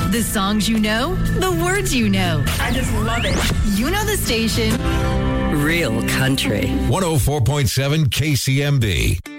The songs you know, the words you know. I just love it. You know the station. Real country. 104.7 KCMB.